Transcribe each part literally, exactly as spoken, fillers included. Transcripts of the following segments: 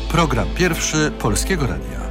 Program pierwszy Polskiego Radia.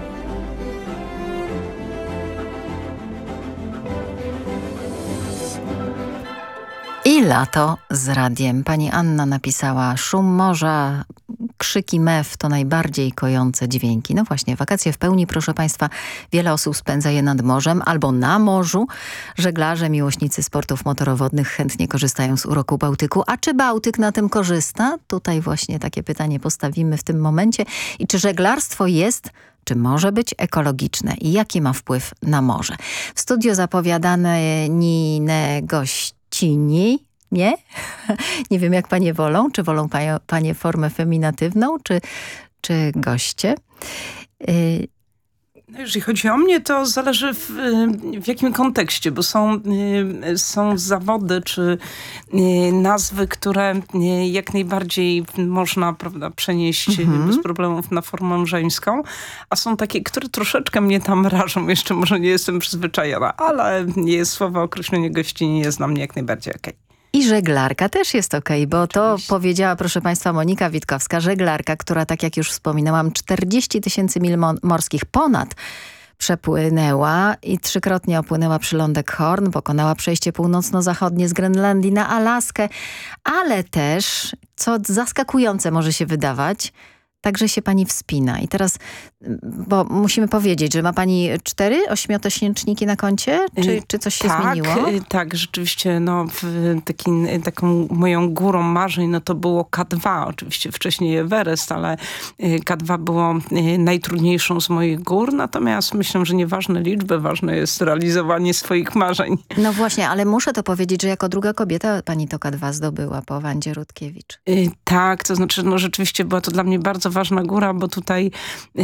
I lato z radiem. Pani Anna napisała: szum morza, krzyki mew to najbardziej kojące dźwięki. No właśnie, wakacje w pełni, proszę Państwa. Wiele osób spędza je nad morzem albo na morzu. Żeglarze, miłośnicy sportów motorowodnych chętnie korzystają z uroku Bałtyku. A czy Bałtyk na tym korzysta? Tutaj właśnie takie pytanie postawimy w tym momencie. I czy żeglarstwo jest, czy może być ekologiczne i jaki ma wpływ na morze? W studio zapowiadane Ninę gościni. Nie? Nie wiem, jak panie wolą. Czy wolą panie, panie formę feminatywną, czy, czy goście? Y Jeżeli chodzi o mnie, to zależy w, w jakim kontekście, bo są, są zawody czy nazwy, które jak najbardziej można, prawda, przenieść mhm. bez problemów na formę żeńską, a są takie, które troszeczkę mnie tam rażą. Jeszcze może nie jestem przyzwyczajona, ale jest słowo określenie gościni jest dla mnie jak najbardziej okej. I żeglarka też jest okej, bo Oczywiście. To powiedziała, proszę Państwa, Monika Witkowska, żeglarka, która, tak jak już wspominałam, czterdzieści tysięcy mil morskich ponad przepłynęła i trzykrotnie opłynęła przylądek Horn, pokonała przejście północno-zachodnie z Grenlandii na Alaskę, ale też, co zaskakujące może się wydawać, także się pani wspina. I teraz, bo musimy powiedzieć, że ma pani cztery ośmiotysięczniki na koncie? Czy, czy coś się tak, zmieniło? Tak, rzeczywiście no, taki, taką moją górą marzeń no, to było K dwa. Oczywiście wcześniej Everest, ale K dwa było najtrudniejszą z moich gór. Natomiast myślę, że nieważne liczby, ważne jest realizowanie swoich marzeń. No właśnie, ale muszę to powiedzieć, że jako druga kobieta pani to K dwa zdobyła po Wandzie Rutkiewicz. Tak, to znaczy no, rzeczywiście była to dla mnie bardzo ważna góra, bo tutaj